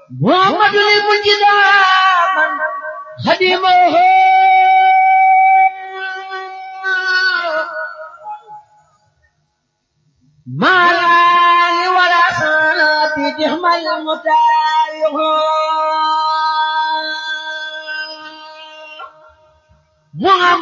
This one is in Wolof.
محمد المنجدا من خدمه ما الآل ولا صاب دهم المتاريخ محمد